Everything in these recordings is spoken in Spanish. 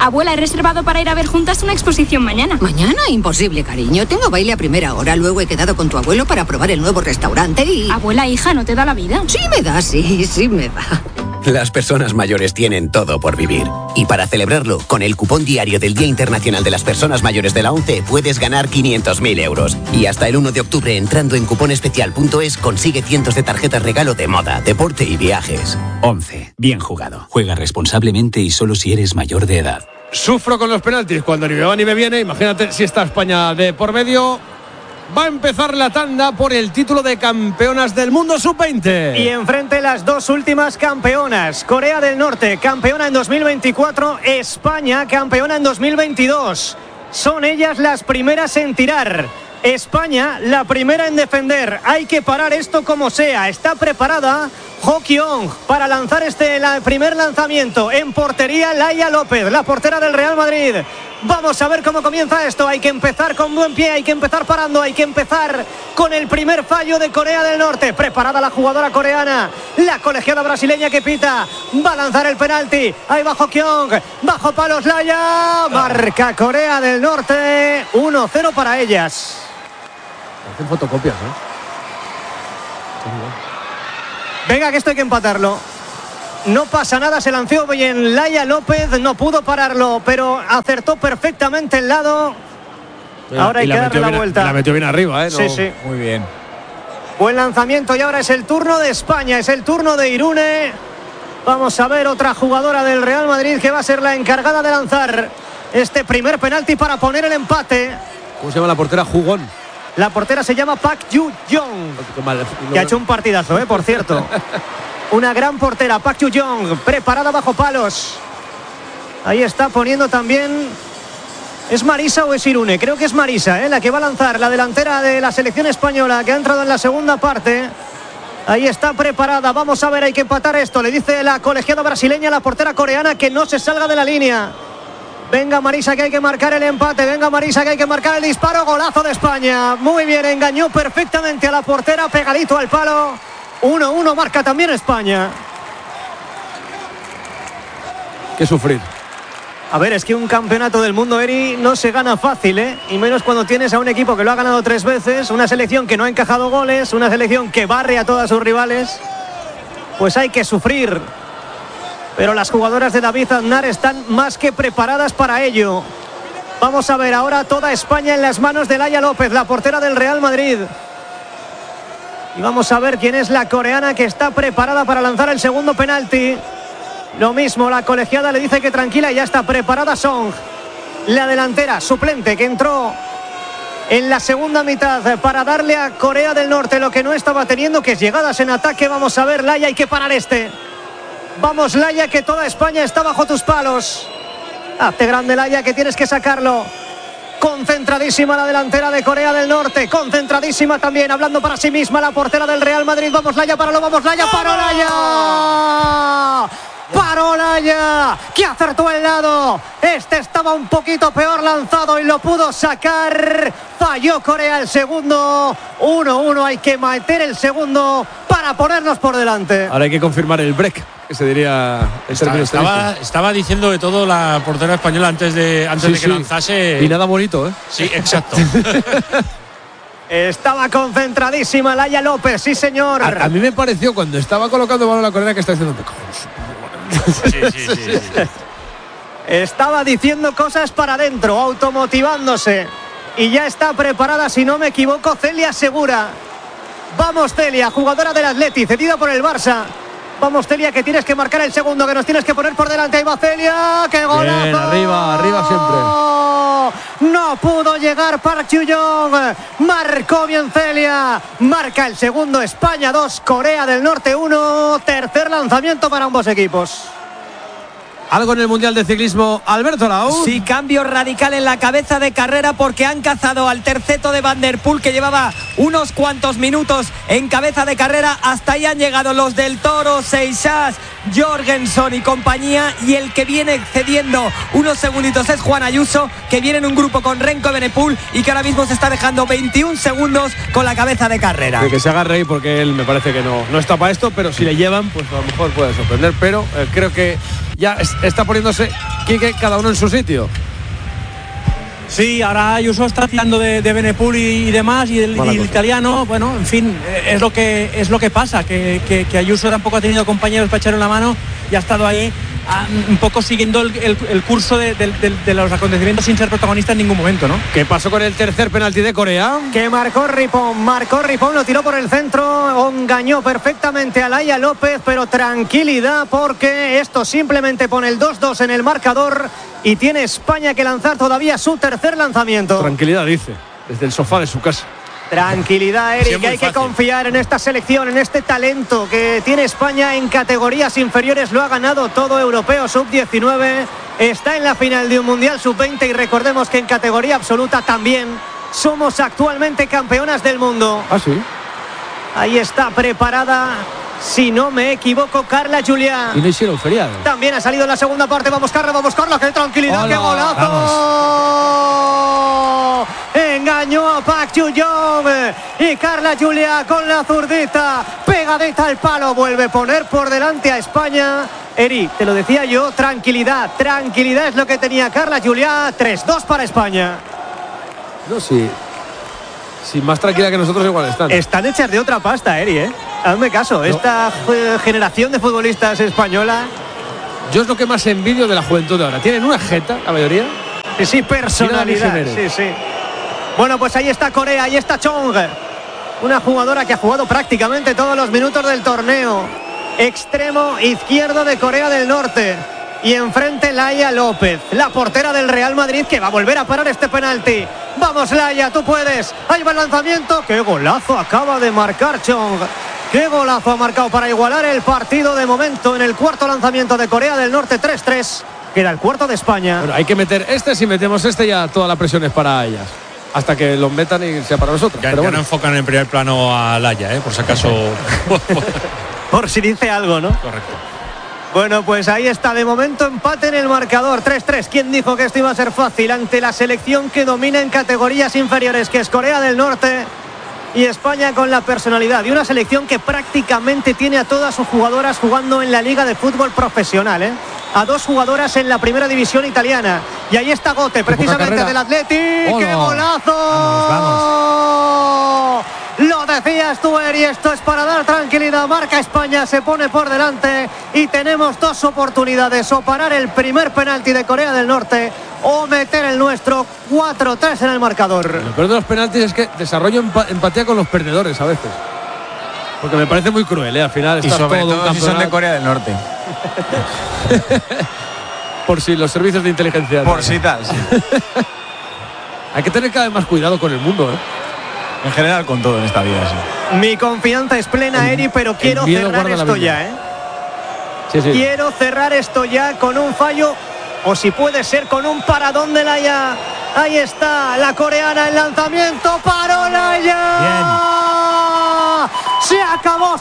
Abuela, he reservado para ir a ver juntas una exposición mañana. ¿Mañana? Imposible, cariño. Tengo baile a primera hora. Luego he quedado con tu abuelo para probar el nuevo restaurante y... Abuela, hija, ¿no te da la vida? Sí me da, sí me da. Las personas mayores tienen todo por vivir. Y para celebrarlo, con el cupón diario del Día Internacional de las Personas Mayores de la ONCE puedes ganar 500.000 euros. Y hasta el 1 de octubre, entrando en cuponespecial.es, consigue cientos de tarjetas regalo de moda, deporte y viajes. ONCE. Bien jugado. Juega responsablemente y solo si eres mayor de edad. Sufro con los penaltis cuando ni me va ni me viene. Imagínate si está España de por medio. Va a empezar la tanda por el título de campeonas del mundo sub-20. Y enfrente las dos últimas campeonas. Corea del Norte, campeona en 2024. España, campeona en 2022. Son ellas las primeras en tirar. España, la primera en defender. Hay que parar esto como sea. Está preparada Ho Kyung para lanzar el primer lanzamiento. En portería, Laia López, la portera del Real Madrid. Vamos a ver cómo comienza esto. Hay que empezar con buen pie, hay que empezar parando, hay que empezar con el primer fallo de Corea del Norte. Preparada la jugadora coreana, la colegiada brasileña que pita. Va a lanzar el penalti. Ahí va Ho Kyung, bajo palos Laia. Marca Corea del Norte. 1-0 para ellas. Hacen fotocopias, Venga, que esto hay que empatarlo. No pasa nada, se lanzó bien Laia López, no pudo pararlo, pero acertó perfectamente el lado. Ahora hay que darle la vuelta. La metió bien arriba, Sí, sí. Muy bien. Buen lanzamiento y ahora es el turno de España, es el turno de Irune. Vamos a ver otra jugadora del Real Madrid que va a ser la encargada de lanzar este primer penalti para poner el empate. ¿Cómo se llama la portera? Jugón. La portera se llama Park Ju-young, que ha hecho un partidazo, por cierto. Una gran portera, Park Ju-young, preparada bajo palos. Ahí está poniendo también... ¿Es Marisa o es Irune? Creo que es Marisa, la que va a lanzar, la delantera de la selección española, que ha entrado en la segunda parte. Ahí está preparada, vamos a ver, hay que empatar esto. Le dice la colegiada brasileña a la portera coreana que no se salga de la línea. Venga Marisa, que hay que marcar el empate. Venga Marisa, que hay que marcar el disparo. Golazo de España. Muy bien, engañó perfectamente a la portera, pegadito al palo. 1-1 marca también España. Qué sufrir. A ver, es que un campeonato del mundo, Eri, no se gana fácil, y menos cuando tienes a un equipo que lo ha ganado 3 veces, una selección que no ha encajado goles, una selección que barre a todas sus rivales. Pues hay que sufrir. Pero las jugadoras de David Aznar están más que preparadas para ello. Vamos a ver ahora toda España en las manos de Laia López, la portera del Real Madrid. Y vamos a ver quién es la coreana que está preparada para lanzar el segundo penalti. Lo mismo, la colegiada le dice que tranquila y ya está preparada Song. La delantera suplente que entró en la segunda mitad para darle a Corea del Norte lo que no estaba teniendo, que es llegadas en ataque. Vamos a ver, Laia, hay que parar este. Vamos Laia, que toda España está bajo tus palos. Hazte grande Laia, que tienes que sacarlo. Concentradísima la delantera de Corea del Norte. Concentradísima también, hablando para sí misma la portera del Real Madrid. Vamos Laia, páralo, vamos Laia, paró Laia. Paró Laia, que acertó el lado. Este estaba un poquito peor lanzado y lo pudo sacar. Falló Corea el segundo. 1-1, hay que meter el segundo para ponernos por delante. Ahora hay que confirmar el break, que se diría en términos estaba diciendo de todo la portera española antes de que lanzase. Y nada bonito, Sí, exacto. Estaba concentradísima Laia López, sí señor. A mí me pareció cuando estaba colocando balón la coreana que está diciendo... Sí. Estaba diciendo cosas para adentro, automotivándose. Y ya está preparada, si no me equivoco, Celia Segura. Vamos Celia, jugadora del Atleti, cedida por el Barça. Vamos Celia, que tienes que marcar el segundo, que nos tienes que poner por delante. Ahí va Celia, ¡qué golazo! Bien, arriba siempre. No pudo llegar Park Ju-young. Marcó bien Celia. Marca el segundo, España 2, Corea del Norte 1. Tercer lanzamiento para ambos equipos. Algo en el Mundial de Ciclismo, Alberto Lau. Sí, cambio radical en la cabeza de carrera porque han cazado al terceto de Van der Poel, que llevaba unos cuantos minutos en cabeza de carrera. Hasta ahí han llegado los del Toro, Seixas, Jorgensen y compañía, y el que viene cediendo unos segunditos es Juan Ayuso, que viene en un grupo con Renko Evenepoel y que ahora mismo se está dejando 21 segundos con la cabeza de carrera. De que se haga rey, porque él me parece que no está para esto, pero si le llevan, pues a lo mejor puede sorprender, pero creo que ya está poniéndose Quique, cada uno en su sitio. Sí, ahora Ayuso está tirando de Benepul y demás, y el italiano, bueno, en fin, es lo que pasa, que Ayuso tampoco ha tenido compañeros para echarle la mano y ha estado ahí un poco siguiendo el curso de los acontecimientos sin ser protagonista en ningún momento, ¿no? ¿Qué pasó con el tercer penalti de Corea? Que marcó Ripon, lo tiró por el centro, engañó perfectamente a Laia López, pero tranquilidad porque esto simplemente pone el 2-2 en el marcador y tiene España que lanzar todavía su tercer lanzamiento. Tranquilidad, dice, desde el sofá de su casa. Tranquilidad, Eric, sí, hay que confiar en esta selección, en este talento que tiene España en categorías inferiores. Lo ha ganado todo, europeo sub-19, está en la final de un mundial sub-20 y recordemos que en categoría absoluta también somos actualmente campeonas del mundo. ¿Ah, sí? Ahí está preparada, si no me equivoco, Carla Juliá. Y no hicieron feriado. También ha salido en la segunda parte. Vamos, Carla, qué tranquilidad. ¡Hola! ¡Qué golazo! ¡Vamos! Engañó a Park Ju-young y Carla Juliá con la zurdita pegadita al palo, vuelve a poner por delante a España. Eri, te lo decía yo, tranquilidad es lo que tenía Carla Juliá. 3-2 para España. No, sí. Sí, más tranquila que nosotros igual están. Están hechas de otra pasta, Eri, Hazme caso, no. Esta generación de futbolistas española. Yo es lo que más envidio de la juventud de ahora. Tienen una jeta, la mayoría. Sí, personalidad. Sí. Bueno, pues ahí está Corea, ahí está Chong. Una jugadora que ha jugado prácticamente todos los minutos del torneo. Extremo izquierdo de Corea del Norte. Y enfrente Laia López, la portera del Real Madrid, que va a volver a parar este penalti. Vamos, Laia, tú puedes. Ahí va el lanzamiento. ¡Qué golazo acaba de marcar Chong! ¡Qué golazo ha marcado para igualar el partido de momento en el cuarto lanzamiento de Corea del Norte! 3-3. Queda el cuarto de España. Bueno, hay que meter este. Si metemos este, ya toda la presión es para ellas. Hasta que lo metan y sea para nosotros. Ya no enfocan en primer plano a Laia, por si acaso. Por si dice algo, ¿no? Correcto. Bueno, pues ahí está, de momento empate en el marcador, 3-3. ¿Quién dijo que esto iba a ser fácil ante la selección que domina en categorías inferiores, que es Corea del Norte? Y España con la personalidad de una selección que prácticamente tiene a todas sus jugadoras jugando en la Liga de Fútbol Profesional, a 2 jugadoras en la primera división italiana. Y ahí está Gote, precisamente del Athletic. ¡Qué golazo! Vamos. Lo decías tú, Eri, esto es para dar tranquilidad. Marca España, se pone por delante y tenemos 2 oportunidades: o parar el primer penalti de Corea del Norte o meter el nuestro. 4-3 en el marcador. Lo peor de los penaltis es que desarrollo empatía con los perdedores a veces, porque me parece muy cruel, al final está y sobre todo si son de Corea del Norte. Por si los servicios de inteligencia. Por si tal. Sí. Hay que tener cada vez más cuidado con el mundo, En general con todo en esta vida, sí. Mi confianza es plena, Eri, pero quiero cerrar esto ya, Sí. Quiero cerrar esto ya con un fallo, o si puede ser con un paradón de Laia. Ahí está la coreana, el lanzamiento, paró Laia. Bien. Se acabó.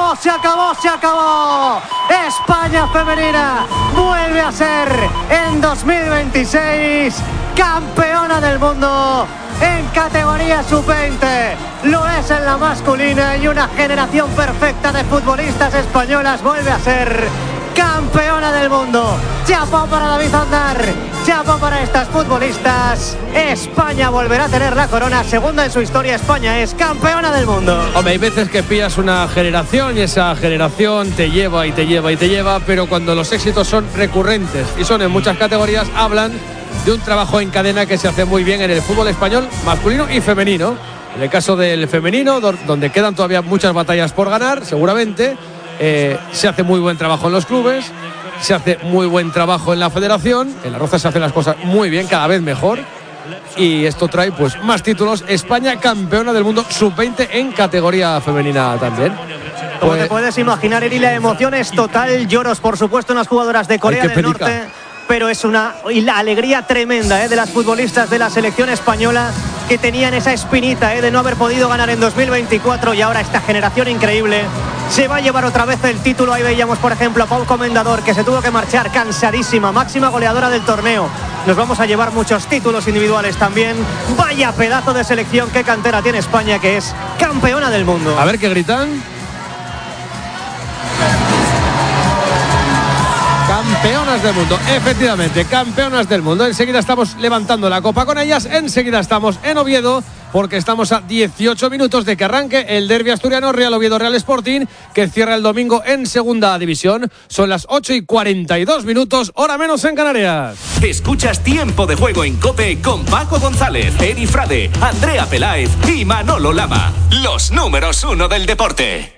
España femenina vuelve a ser en 2026 campeona del mundo en categoría sub-20. Lo es en la masculina y una generación perfecta de futbolistas españolas vuelve a ser campeona del mundo. Chapo para David Aznar, chapo para estas futbolistas. España volverá a tener la corona, segunda en su historia. España es campeona del mundo. Hombre, hay veces que pillas una generación y esa generación te lleva, pero cuando los éxitos son recurrentes y son en muchas categorías, hablan de un trabajo en cadena que se hace muy bien en el fútbol español masculino y femenino. En el caso del femenino, donde quedan todavía muchas batallas por ganar, seguramente, se hace muy buen trabajo en los clubes, se hace muy buen trabajo en la federación. En la Roza se hacen las cosas muy bien, cada vez mejor, y esto trae pues más títulos. España campeona del mundo sub-20 en categoría femenina también. Como te puedes imaginar, Eri, la emoción es total. Lloros, por supuesto, en las jugadoras de Corea del Norte, pero es la alegría tremenda de las futbolistas de la selección española, que tenían esa espinita de no haber podido ganar en 2024, y ahora esta generación increíble se va a llevar otra vez el título. Ahí veíamos, por ejemplo, a Pau Comendador, que se tuvo que marchar cansadísima, máxima goleadora del torneo. Nos vamos a llevar muchos títulos individuales también. Vaya pedazo de selección, qué cantera tiene España, que es campeona del mundo. A ver qué gritan. campeonas del mundo, efectivamente, campeonas del mundo. Enseguida estamos levantando la copa con ellas, enseguida estamos en Oviedo, porque estamos a 18 minutos de que arranque el derbi asturiano Real Oviedo Real Sporting, que cierra el domingo en segunda división. Son las 8:42 minutos, hora menos en Canarias. Escuchas Tiempo de Juego en COPE con Paco González, Eri Frade, Andrea Peláez y Manolo Lama. Los números 1 del deporte.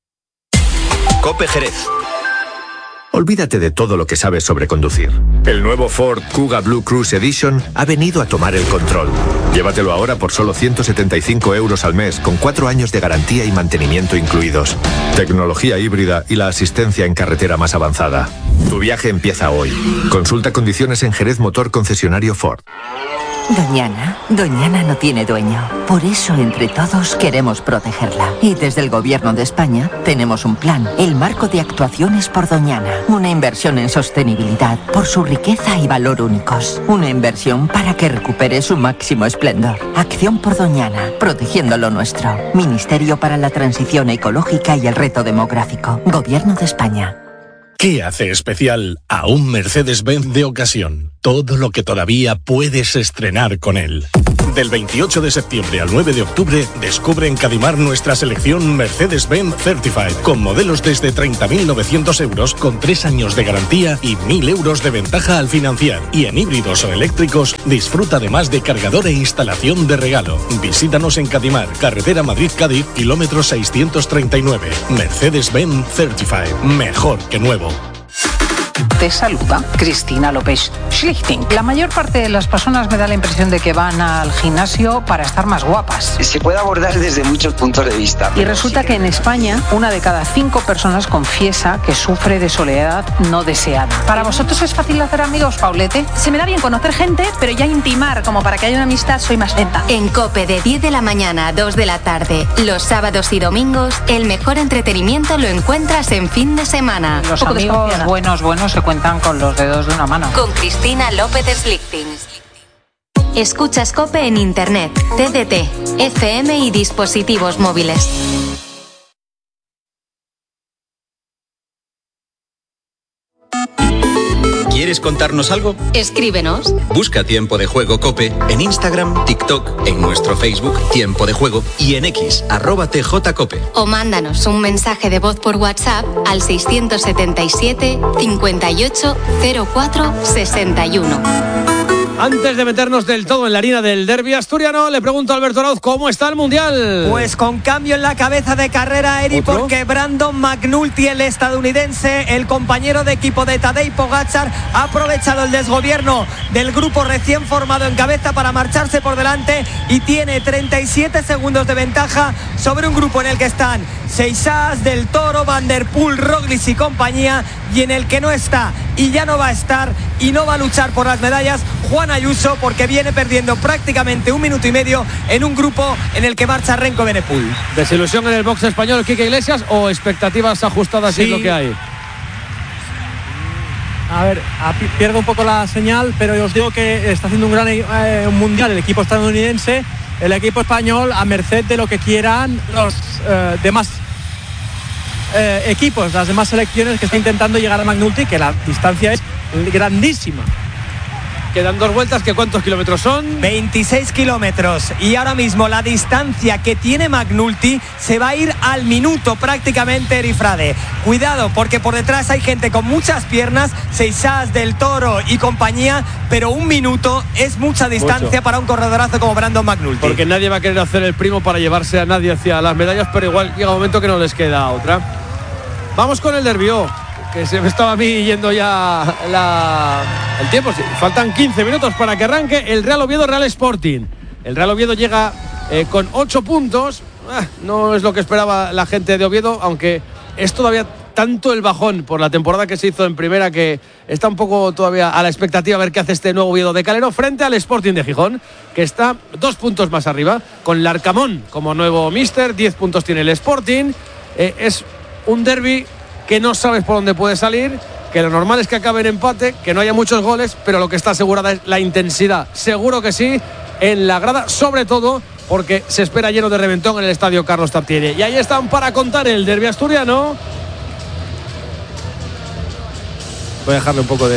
COPE Jerez. Olvídate de todo lo que sabes sobre conducir. El nuevo Ford Kuga Blue Cruise Edition ha venido a tomar el control. Llévatelo ahora por solo 175 euros al mes, con 4 años de garantía y mantenimiento incluidos. Tecnología híbrida y la asistencia en carretera más avanzada. Tu viaje empieza hoy. Consulta condiciones en Jerez Motor Concesionario Ford. Doñana no tiene dueño. Por eso, entre todos, queremos protegerla. Y desde el Gobierno de España tenemos un plan, el Marco de Actuaciones por Doñana. Una inversión en sostenibilidad por su riqueza y valor únicos. Una inversión para que recupere su máximo esplendor. Acción por Doñana, protegiendo lo nuestro. Ministerio para la Transición Ecológica y el Reto Demográfico. Gobierno de España. ¿Qué hace especial a un Mercedes-Benz de ocasión? Todo lo que todavía puedes estrenar con él. Del 28 de septiembre al 9 de octubre, descubre en Cadimar nuestra selección Mercedes-Benz Certified, con modelos desde 30.900 euros, con 3 años de garantía y 1.000 euros de ventaja al financiar. Y en híbridos o eléctricos, disfruta además de cargador e instalación de regalo. Visítanos en Cadimar, carretera Madrid-Cádiz, kilómetro 639. Mercedes-Benz Certified, mejor que nuevo. Te saluda Cristina López Schlichting. La mayor parte de las personas me da la impresión de que van al gimnasio para estar más guapas. Se puede abordar desde muchos puntos de vista. Y resulta que en España, 1 de cada 5 personas confiesa que sufre de soledad no deseada. ¿Para vosotros es fácil hacer amigos, Paulete? Se me da bien conocer gente, pero ya intimar, como para que haya una amistad, soy más lenta. En COPE, de 10 de la mañana a 2 de la tarde, los sábados y domingos, el mejor entretenimiento lo encuentras en fin de semana. Los amigos buenos se cuentan con los dedos de una mano. Con Cristina López Schlichting. Escuchas COPE en Internet, TDT, FM y dispositivos móviles. ¿Quieres contarnos algo? Escríbenos. Busca Tiempo de Juego COPE en Instagram, TikTok, en nuestro Facebook Tiempo de Juego y en X, @TJCOPE. O mándanos un mensaje de voz por WhatsApp al 677 58 04 61. Antes de meternos del todo en la harina del derbi asturiano, le pregunto a Alberto Arauz, ¿cómo está el Mundial? Pues con cambio en la cabeza de carrera, Eri, porque Brandon McNulty, el estadounidense, el compañero de equipo de Tadej Pogačar, ha aprovechado el desgobierno del grupo recién formado en cabeza para marcharse por delante y tiene 37 segundos de ventaja sobre un grupo en el que están Seixas, Del Toro, Van der Poel, Roglic y compañía, y en el que no está y ya no va a estar y no va a luchar por las medallas Juan Ayuso, porque viene perdiendo prácticamente 1 minuto y medio en un grupo en el que marcha Renko Benepul. ¿Desilusión en el box español, Quique Iglesias, o expectativas ajustadas? Sí, es lo que hay? A ver, pierdo un poco la señal, pero os digo que está haciendo un gran mundial el equipo estadounidense. El equipo español, a merced de lo que quieran los demás equipos, las demás selecciones, que está intentando llegar a McNulty, que la distancia es grandísima. Quedan 2 vueltas, ¿que cuántos kilómetros son? 26 kilómetros. Y ahora mismo la distancia que tiene McNulty se va a ir al minuto prácticamente, Eri Frade. Cuidado, porque por detrás hay gente con muchas piernas, Seixas, Del Toro y compañía, pero 1 minuto es mucha distancia para un corredorazo como Brandon McNulty. Porque nadie va a querer hacer el primo para llevarse a nadie hacia las medallas, pero igual llega un momento que no les queda otra. Vamos con el derbi, que se me estaba a mí yendo ya el tiempo. Sí, faltan 15 minutos para que arranque el Real Oviedo Real Sporting. El Real Oviedo llega con 8 puntos. No es lo que esperaba la gente de Oviedo, aunque es todavía tanto el bajón por la temporada que se hizo en primera, que está un poco todavía a la expectativa a ver qué hace este nuevo Oviedo de Calero frente al Sporting de Gijón, que está 2 puntos más arriba, con Larcamón como nuevo míster. 10 puntos tiene el Sporting. Es un derbi que no sabes por dónde puede salir, que lo normal es que acabe en empate, que no haya muchos goles, pero lo que está asegurada es la intensidad. Seguro que sí, en la grada, sobre todo porque se espera lleno de reventón en el estadio Carlos Tartiere. Y ahí están para contar el derbi asturiano Voy a dejarle un poco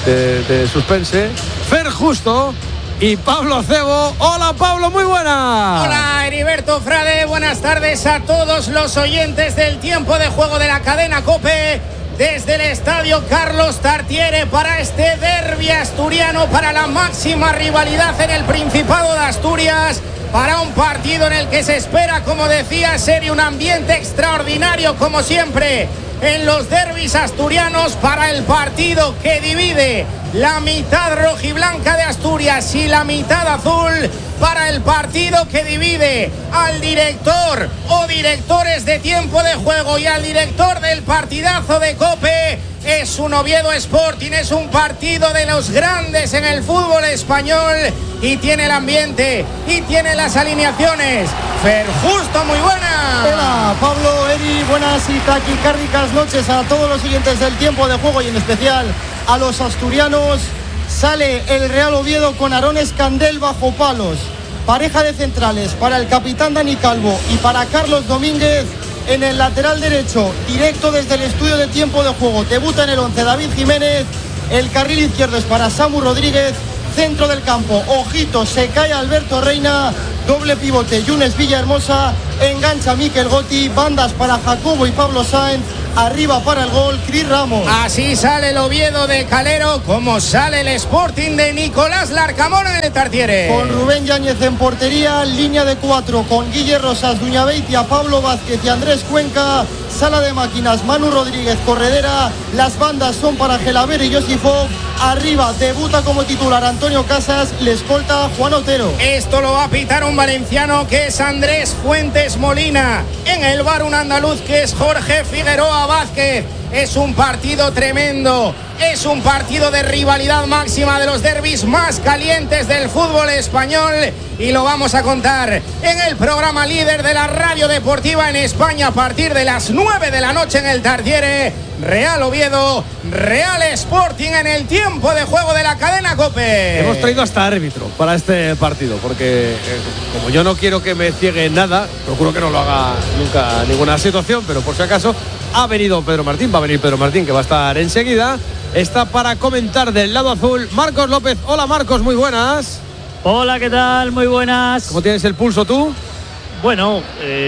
de suspense. Fer Justo y Pablo Cebo. Hola Pablo, muy buena. Hola Heriberto Frade, buenas tardes a todos los oyentes del tiempo de juego de la cadena COPE. Desde el estadio Carlos Tartiere para este derbi asturiano, para la máxima rivalidad en el Principado de Asturias, para un partido en el que se espera, como decía, ser un ambiente extraordinario como siempre en los derbis asturianos, para el partido que divide la mitad rojiblanca de Asturias y la mitad azul, para el partido que divide al director o directores de tiempo de juego y al director del partidazo de COPE. Es un Oviedo Sporting, es un partido de los grandes en el fútbol español y tiene el ambiente y tiene las alineaciones. Fer Justo, muy buena. Hola Pablo, Eri, buenas y taquicárdicas noches a todos los siguientes del tiempo de juego y en especial a los asturianos. Sale el Real Oviedo con Aarón Escandel bajo palos. Pareja de centrales para el capitán Dani Calvo y para Carlos Domínguez. En el lateral derecho, directo desde el estudio de tiempo de juego, debuta en el 11 David Jiménez. El carril izquierdo es para Samu Rodríguez. Centro del campo, ojito, se cae Alberto Reina. Doble pivote, Yunes Villahermosa. Engancha Mikel Gotti. Bandas para Jacobo y Pablo Sáenz. Arriba para el gol, Cris Ramos. Así sale el Oviedo de Calero, como sale el Sporting de Nicolás Larcamón en el Tartiere. Con Rubén Yáñez en portería, línea de 4 con Guille Rosas, Duñabeitia, Pablo Vázquez y Andrés Cuenca. Sala de máquinas, Manu Rodríguez, Corredera. Las bandas son para Gelaber y Josifov. Arriba debuta como titular Antonio Casas, le escolta Juan Otero. Esto lo va a pitar un valenciano que es Andrés Fuentes Molina. En el bar un andaluz que es Jorge Figueroa Vázquez. Es un partido tremendo, es un partido de rivalidad máxima, de los derbis más calientes del fútbol español, y lo vamos a contar en el programa líder de la radio deportiva en España a partir de las 9 de la noche en el Tartiere. Real Oviedo, Real Sporting en el tiempo de juego de la cadena COPE. Hemos traído hasta árbitro para este partido, porque como yo no quiero que me ciegue nada, procuro que no lo haga nunca ninguna situación, pero por si acaso ha venido Pedro Martín, va a venir Pedro Martín, que va a estar enseguida. Está para comentar del lado azul Marcos López. Hola Marcos, muy buenas. Hola, ¿qué tal? Muy buenas. ¿Cómo tienes el pulso tú? Bueno,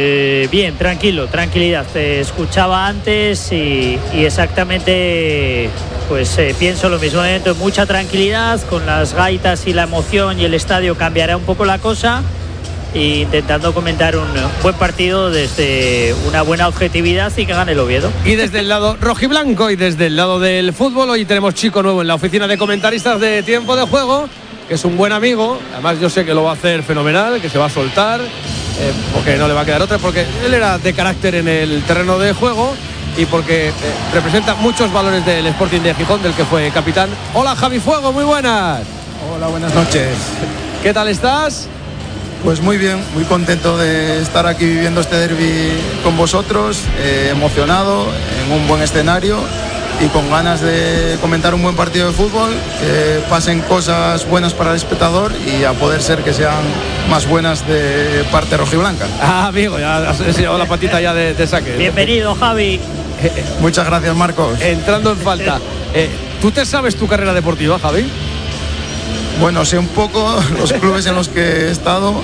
bien, tranquilidad. Te escuchaba antes y exactamente pues pienso lo mismo. Mucha tranquilidad, con las gaitas y la emoción y el estadio cambiará un poco la cosa, e intentando comentar un buen partido desde una buena objetividad y que gane el Oviedo. Y desde el lado rojiblanco y desde el lado del fútbol, hoy tenemos chico nuevo en la oficina de comentaristas de tiempo de juego, que es un buen amigo. Además yo sé que lo va a hacer fenomenal, que se va a soltar, porque no le va a quedar otra, porque él era de carácter en el terreno de juego y porque representa muchos valores del Sporting de Gijón, del que fue capitán. Hola Javi Fuego, muy buenas. Hola, buenas noches. ¿Qué tal estás? Pues muy bien, muy contento de estar aquí viviendo este derbi con vosotros, emocionado, en un buen escenario y con ganas de comentar un buen partido de fútbol, que pasen cosas buenas para el espectador y a poder ser que sean más buenas de parte rojiblanca. Ah, amigo, ya has enseñado la patita ya de saque. Bienvenido, Javi. Muchas gracias, Marcos. Entrando en falta. ¿Tú te sabes tu carrera deportiva, Javi? Bueno, sé un poco los clubes en los que he estado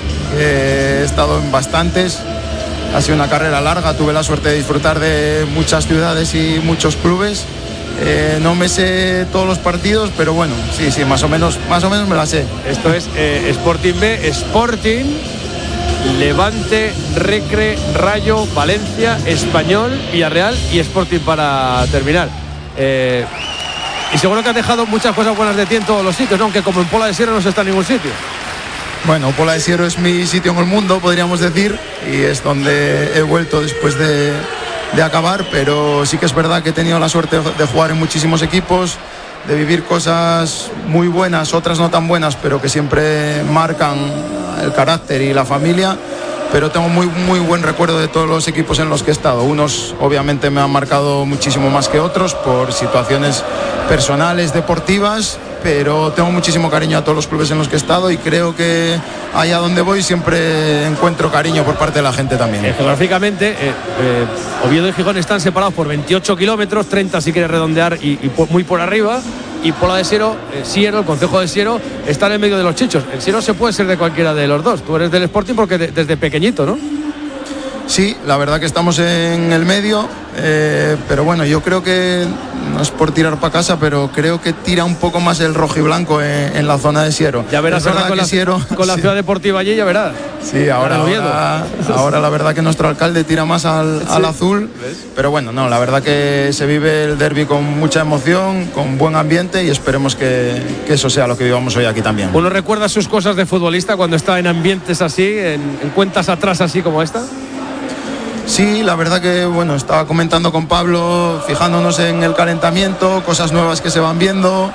en bastantes. Ha sido una carrera larga, tuve la suerte de disfrutar de muchas ciudades y muchos clubes. No me sé todos los partidos, pero bueno, sí, más o menos me la sé. Esto es Sporting B, Sporting, Levante, Recre, Rayo, Valencia, Español, Villarreal y Sporting para terminar. Y seguro que has dejado muchas cosas buenas de ti en todos los sitios, ¿no? Aunque como en Pola de Siero no se está en ningún sitio. Bueno, Pola de Siero es mi sitio en el mundo, podríamos decir, y es donde he vuelto después de acabar, pero sí que es verdad que he tenido la suerte de jugar en muchísimos equipos, de vivir cosas muy buenas, otras no tan buenas, pero que siempre marcan el carácter y la familia. Pero tengo muy buen recuerdo de todos los equipos en los que he estado. Unos obviamente me han marcado muchísimo más que otros por situaciones personales, deportivas, pero tengo muchísimo cariño a todos los clubes en los que he estado y creo que allá donde voy siempre encuentro cariño por parte de la gente también. Geográficamente, Oviedo y Gijón están separados por 28 kilómetros, 30 si quieres redondear y muy por arriba. Y Pola de Siero, el concejo de Siero, está en el medio de los chichos. El Siero se puede ser de cualquiera de los dos. Tú eres del Sporting porque desde pequeñito, ¿no? Sí, la verdad que estamos en el medio, pero bueno, yo creo que, no es por tirar para casa, pero creo que tira un poco más el rojo y blanco en la zona de Siero. Ya verás ahora con la ciudad deportiva allí, ya verás. Sí, ahora la verdad que nuestro alcalde tira más al azul, ¿ves? Pero bueno, no, la verdad que se vive el derbi con mucha emoción, con buen ambiente y esperemos que eso sea lo que vivamos hoy aquí también. ¿Uno recuerda sus cosas de futbolista cuando está en ambientes así, en cuentas atrás así como esta? Sí, la verdad que bueno, estaba comentando con Pablo, fijándonos en el calentamiento, cosas nuevas que se van viendo,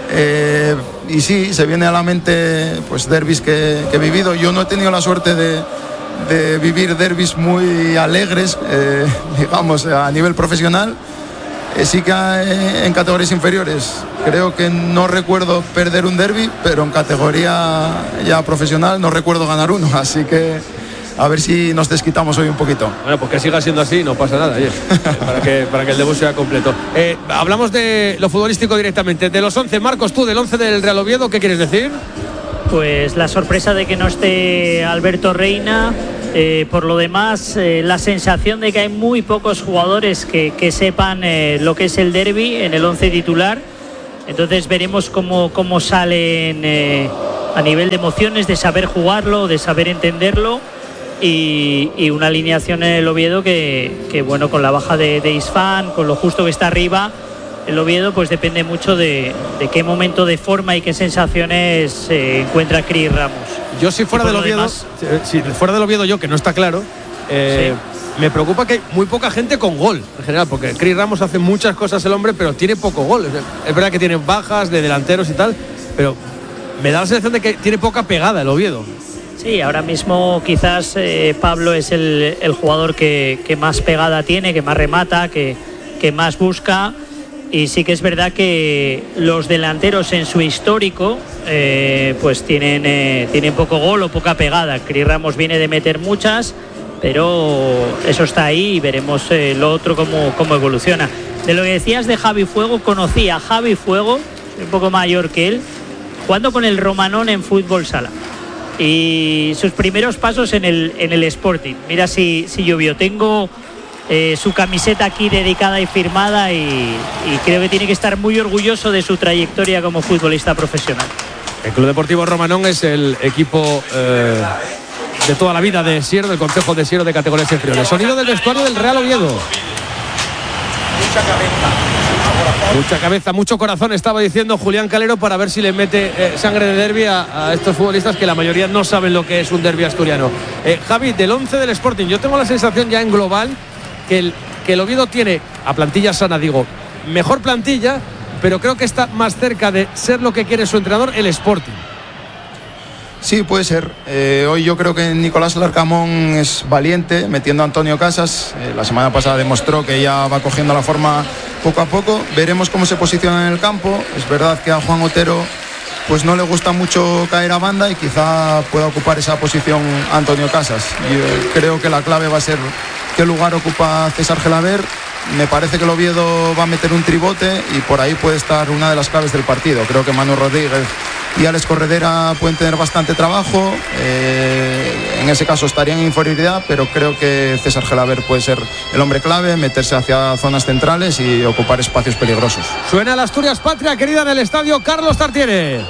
y sí, se viene a la mente pues derbis que he vivido. Yo no he tenido la suerte de vivir derbis muy alegres, digamos, a nivel profesional. Sí que en categorías inferiores creo que no recuerdo perder un derbi, pero en categoría ya profesional no recuerdo ganar uno, así que a ver si nos desquitamos hoy un poquito. Bueno, pues que siga siendo así, no pasa nada, para que el debut sea completo. Hablamos de lo futbolístico directamente. De los 11, Marcos, tú del 11 del Real Oviedo, ¿qué quieres decir? Pues la sorpresa de que no esté Alberto Reina. Por lo demás, la sensación de que hay muy pocos jugadores que sepan lo que es el derbi en el 11 titular. Entonces veremos cómo salen a nivel de emociones, de saber jugarlo, de saber entenderlo. Y una alineación en el Oviedo que bueno, con la baja de Isfán, con lo justo que está arriba, el Oviedo pues depende mucho de qué momento de forma y qué sensaciones se encuentra Cris Ramos. Yo si fuera del Oviedo, fuera del Oviedo yo, que no está claro, me preocupa que hay muy poca gente con gol en general, porque Cris Ramos hace muchas cosas el hombre, pero tiene poco gol. Es verdad que tiene bajas de delanteros y tal, pero me da la sensación de que tiene poca pegada el Oviedo. Sí, ahora mismo quizás Pablo es el jugador que más pegada tiene, que más remata, que más busca. Y sí que es verdad que los delanteros en su histórico pues tienen poco gol o poca pegada. Cris Ramos viene de meter muchas, pero eso está ahí y veremos lo otro cómo evoluciona. De lo que decías de Javi Fuego, conocí a Javi Fuego, un poco mayor que él, jugando con el Romanón en fútbol sala. Y sus primeros pasos en el Sporting. Mira si llovió. Tengo su camiseta aquí dedicada y firmada y creo que tiene que estar muy orgulloso de su trayectoria como futbolista profesional. El Club Deportivo Romanón es el equipo de toda la vida de Siero, del Concejo de Siero de categorías inferiores. Sonido del vestuario del Real Oviedo. Mucha cabeza, mucho corazón, estaba diciendo Julián Calero, para ver si le mete sangre de derbi a estos futbolistas que la mayoría no saben lo que es un derbi asturiano. Javi, del 11 del Sporting, yo tengo la sensación ya en global que el Oviedo tiene, a plantilla sana digo, mejor plantilla, pero creo que está más cerca de ser lo que quiere su entrenador, el Sporting. Sí, puede ser. Hoy yo creo que Nicolás Larcamón es valiente, metiendo a Antonio Casas. La semana pasada demostró que ya va cogiendo la forma poco a poco. Veremos cómo se posiciona en el campo. Es verdad que a Juan Otero pues no le gusta mucho caer a banda y quizá pueda ocupar esa posición Antonio Casas. Yo creo que la clave va a ser qué lugar ocupa César Gelaber. Me parece que el Oviedo va a meter un tribote y por ahí puede estar una de las claves del partido. Creo que Manu Rodríguez y Alex Corredera pueden tener bastante trabajo. En ese caso estarían en inferioridad, pero creo que César Gelaber puede ser el hombre clave, meterse hacia zonas centrales y ocupar espacios peligrosos. Suena la Asturias Patria, querida, en el estadio Carlos Tartiere.